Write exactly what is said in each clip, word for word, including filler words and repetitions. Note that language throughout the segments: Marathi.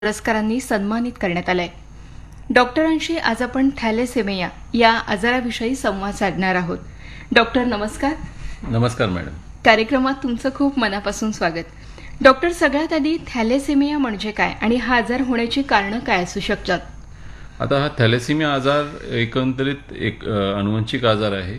पुरस्कारांनी सन्मानित करण्यात आलंय. डॉक्टरांशी आज आपण थॅलेसेमिया या आजाराविषयी संवाद साधणार आहोत. डॉक्टर नमस्कार. नमस्कार मॅडम. कार्यक्रमात तुमचं खूप मनापासून स्वागत. डॉक्टर, सगळ्यात आधी थॅलेसेमिया म्हणजे काय आणि हा आजार होण्याची कारणं काय असू शकतात? आता हा थॅलेसेमिया आजार एकंदरीत एक अनुवंशिक आजार आहे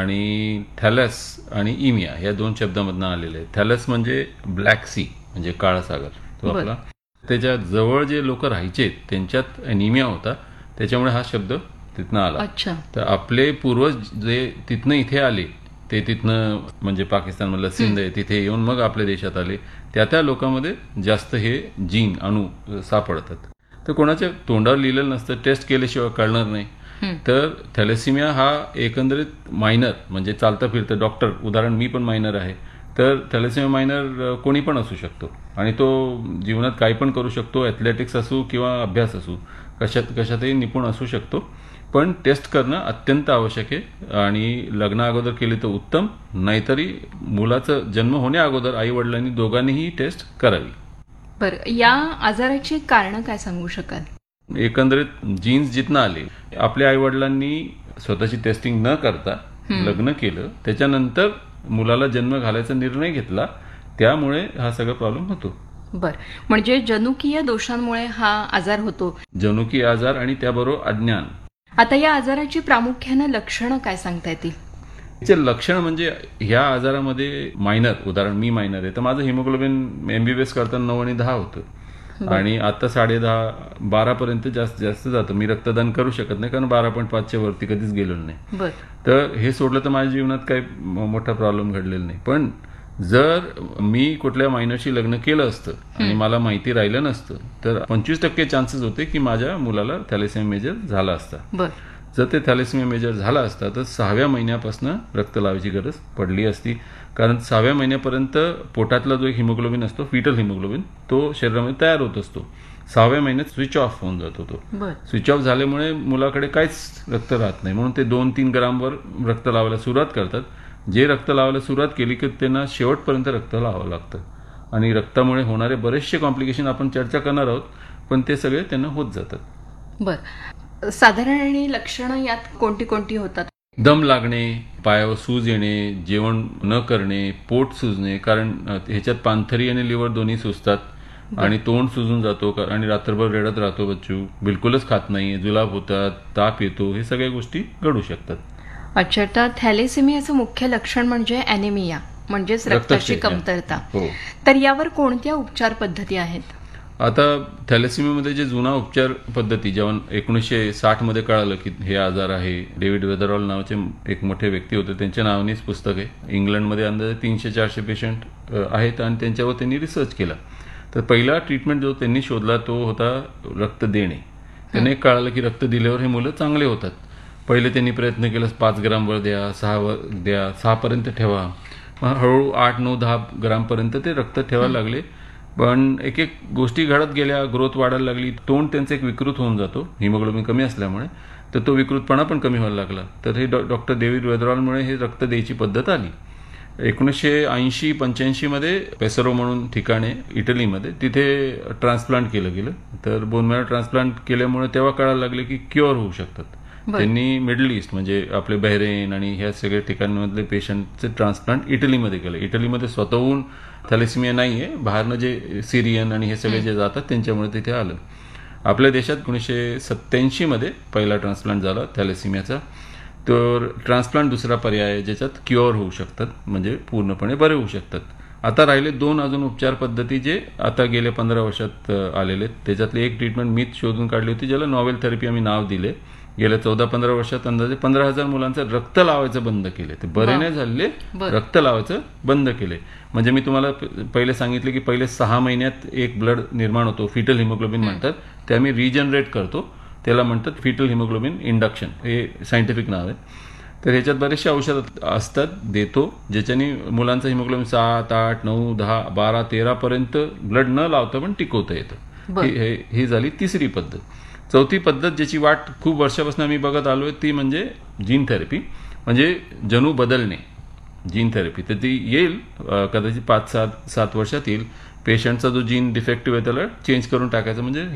आणि थॅलस आणि इमिया या दोन शब्दांमधून आलेले आहे. थॅलस म्हणजे ब्लॅक सी म्हणजे काळा सागर, तो आपला त्याच्या जवळ जे लोक राहायचे त्यांच्यात अनिमिया होता, त्याच्यामुळे हा शब्द तिथनं आला. अच्छा. तर आपले पूर्वज जे तिथनं इथे आले ते तिथनं म्हणजे पाकिस्तानमधलं सिंध आहे तिथे येऊन मग आपल्या देशात आले, त्या त्या लोकांमध्ये जास्त हे जीन अणू सापडतात. तर कोणाच्या तोंडावर लिहिलेलं नसतं, टेस्ट केल्याशिवाय कळणार नाही. तर थॅलेसेमिया हा एकंदरीत मायनर म्हणजे चालता फिरतं, डॉक्टर उदाहरण मी पण मायनर आहे, तर थॅलेसेमिया मायनर कोणी पण असू शकतो आणि तो जीवनात काही पण करू शकतो. ॲथलेटिक्स असू किंवा अभ्यास असू, कशात कशातही निपुण असू शकतो. पण टेस्ट करणं अत्यंत आवश्यक आहे आणि लग्ना अगोदर केली तर उत्तम, नाहीतरी मुलाचं जन्म होण्या अगोदर आई वडिलांनी दोघांनीही टेस्ट करावी. बरं, या आजाराची कारणं काय सांगू शकाल? एकंदरीत जीन्स जिथनं आले, आपल्या आई वडिलांनी स्वतःची टेस्टिंग न करता लग्न केलं, त्याच्यानंतर मुलाला जन्म घालायचा निर्णय घेतला, त्यामुळे हा सगळा प्रॉब्लेम होतो. बर, म्हणजे जनुकीय दोषांमुळे हा आजार होतो. जनुकीय आजार आणि त्याबरोबर अज्ञान. आता या आजाराची प्रामुख्यानं लक्षणं काय सांगता येतील? याचे लक्षण म्हणजे ह्या आजारामध्ये मायनर, उदाहरण मी मायनर आहे तर माझं हिमोग्लोबिन एमबीबीएस करताना नऊ आणि दहा होतं आणि आता साडे दहा बारा पर्यंत जास्त जास्त जातं. मी रक्तदान करू शकत नाही कारण बारा पॉईंट पाचच्या वरती कधीच गेलेलो नाही. तर हे सोडलं तर माझ्या जीवनात काही मोठा प्रॉब्लेम घडलेला नाही. पण जर मी कुठल्या मायनरशी लग्न केलं असतं आणि मला माहिती राहिलं नसतं तर पंचवीस टक्के चान्सेस होते की माझ्या मुलाला थॅलेसेमिया मेजर झाला असता. जर ते थॅलेसेमिया मेजर झाला असता तर सहाव्या महिन्यापासून रक्त लावायची गरज पडली असती, कारण सहाव्या महिन्यापर्यंत पोटातला जो एक हिमोग्लोबिन असतो, फिटल हिमोग्लोबिन, तो शरीरामध्ये तयार होत असतो. सहाव्या महिन्यात स्विच ऑफ होऊन जातो. तो स्विच ऑफ झाल्यामुळे मुलाकडे काहीच रक्त राहत नाही, म्हणून ते दोन तीन ग्रामवर रक्त लावायला सुरुवात करतात. जे रक्त लावायला सुरुवात केली की त्यांना शेवटपर्यंत रक्त लावावं लागतं आणि रक्तामुळे होणारे बरेचसे कॉम्प्लिकेशन आपण चर्चा करणार आहोत, पण ते सगळे त्यांना होत जातात. बर, साधारण आणि लक्षणं यात कोणती कोणती होतात? दम लागणे, पायावर सूज येणे, जेवण न करणे, पोट सुजणे, कारण ह्याच्यात पानथरी आणि लिव्हर दोन्ही सुजतात आणि तोंड सुजून जातो आणि रात्रभर रडत राहतो बच्चू, बिलकुलच खात नाही, जुलाब होतात, ताप येतो, हे सगळ्या गोष्टी घडू शकतात. अच्छा, तर थॅलेसेमियाचं मुख्य लक्षण म्हणजे ॲनिमिया म्हणजेच रक्ताची कमतरता. तर यावर कोणत्या उपचार पद्धती आहेत? आता थॅलेसेमियामध्ये जे जुना उपचार पद्धती, जेव्हा एकोणीसशे साठ मध्ये कळालं की हे आजार आहे, डेव्हिड वेदरऑल नावाचे एक मोठे व्यक्ती होते, त्यांच्या नावानेच पुस्तक आहे. इंग्लंडमध्ये अंदाजे तीनशे चारशे पेशंट आहेत आणि त्यांच्यावर त्यांनी रिसर्च केला. तर पहिला ट्रीटमेंट जो त्यांनी शोधला तो होता रक्त देणे. त्यांनी कळालं की रक्त दिल्यावर हे मुलं चांगले होतात. पहिले त्यांनी प्रयत्न केला, पाच ग्रामवर द्या, सहावर द्या, सहापर्यंत ठेवा, हळूहळू आठ नऊ दहा ग्रामपर्यंत ते रक्त ठेवायला लागले. पण एक एक गोष्टी घडत गेल्या, ग्रोथ वाढायला लागली, तोंड त्यांचं एक विकृत होऊन जातो हिमोग्लोबिन कमी असल्यामुळे, तर तो विकृतपणा पण कमी व्हायला लागला. तर हे डॉक्टर डेव्हिड वेदरऑलमुळे हे रक्त द्यायची पद्धत आली. एकोणीसशे ऐंशी पंच्याऐंशी मध्ये पेसरो म्हणून ठिकाणे इटलीमध्ये, तिथे ट्रान्सप्लांट केलं गेलं. तर बोन मॅरो ट्रान्सप्लांट केल्यामुळे तेव्हा कळायला लागले की क्युअर होऊ शकतात. त्यांनी मिडल ईस्ट म्हणजे आपले बहरेन आणि ह्या सगळ्या ठिकाणांमधले पेशंटचे ट्रान्सप्लांट इटलीमध्ये केलं. इटलीमध्ये स्वतःहून थॅलेसेमिया नाही आहे, बाहेरनं जे सिरियन आणि हे सगळे जे जातात त्यांच्यामुळे तिथे आलं. आपल्या देशात एकोणीसशे सत्त्याऐंशी मध्ये पहिला ट्रान्सप्लांट झाला थॅलेसेमियाचा. तर ट्रान्सप्लांट दुसरा पर्याय आहे ज्याच्यात क्युअर होऊ शकतात, म्हणजे पूर्णपणे बरे होऊ शकतात. आता राहिले दोन अजून उपचार पद्धती जे आता गेल्या पंधरा वर्षात आलेले आहेत. त्याच्यातली एक ट्रीटमेंट मीच शोधून काढली होती, ज्याला नॉवेल थेरपी आम्ही नाव दिले. गेल्या चौदा पंधरा वर्षात अंदाजे पंधरा हजार मुलांचं रक्त लावायचं बंद केले. ते बरे नाही झाले, रक्त लावायचं बंद केले. म्हणजे मी तुम्हाला पहिले सांगितले की पहिले सहा महिन्यात एक ब्लड निर्माण होतो, फिटल हिमोग्लोबिन म्हणतात, ते आम्ही रिजनरेट करतो, त्याला म्हणतात फिटल हिमोग्लोबिन इंडक्शन, हे सायंटिफिक नाव आहे. तर ह्याच्यात बरेचसे औषध असतात, देतो, ज्याच्याने मुलांचं हिमोग्लोबिन सात आठ नऊ दहा बारा तेरा पर्यंत ब्लड न लावता पण टिकवता येतं. ही झाली तिसरी पद्धत. चौथी पद्धत ज्याची वाट खूप वर्षापासून आम्ही बघत आलोय ती म्हणजे जीन थेरपी, म्हणजे जणू बदलणे, जीन थेरपी. तर ती येईल कदाचित पाच सात सात वर्षात येईल, पेशंटचा जो जीन डिफेक्टिव्ह आहे त्याला चेंज करून टाकायचं म्हणजे